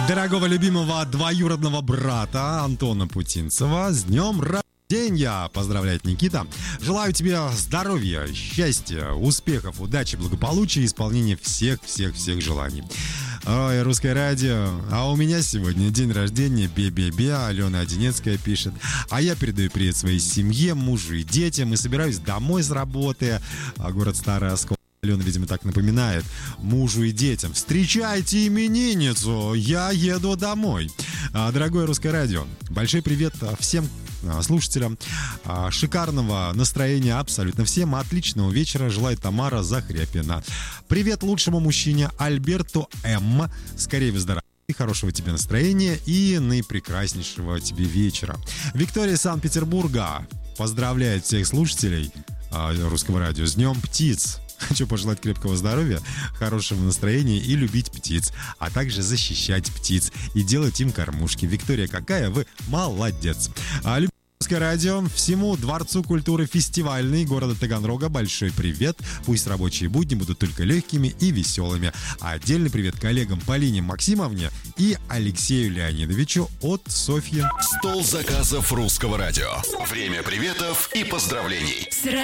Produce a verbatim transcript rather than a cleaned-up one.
дорогого любимого двоюродного брата Антона Путинцева с днем рождения. Поздравляет Никита. Желаю тебе здоровья, счастья, успехов, удачи, благополучия и исполнения всех-всех-всех желаний. Ой, русское радио. А у меня сегодня день рождения. Бе-бе-бе. Алена Одинецкая пишет. А я передаю привет своей семье, мужу и детям. И собираюсь домой с работы. А город Старый Оскол. Алена, видимо, так напоминает мужу и детям. Встречайте именинницу, я еду домой. Дорогое русское радио, большой привет всем слушателям. Шикарного настроения абсолютно всем. Отличного вечера желает Тамара Захряпина. Привет лучшему мужчине Альберту М. Скорее выздоравливай. Хорошего тебе настроения и наипрекраснейшего тебе вечера. Виктория из Санкт-Петербурга поздравляет всех слушателей русского радио с Днем птиц. Хочу пожелать крепкого здоровья, хорошего настроения и любить птиц, а также защищать птиц и делать им кормушки. Виктория, какая вы молодец. А, люб... Русское радио, всему Дворцу культуры фестивальный города Таганрога большой привет. Пусть рабочие будни будут только легкими и веселыми. А отдельный привет коллегам Полине Максимовне и Алексею Леонидовичу от Софьи. Стол заказов русского радио. Время приветов и поздравлений.